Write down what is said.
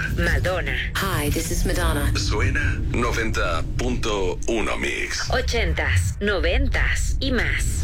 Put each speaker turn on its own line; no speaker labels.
Madonna.
Hi, this is Madonna.
Suena 90.1 Mix.
80s, 90s y más.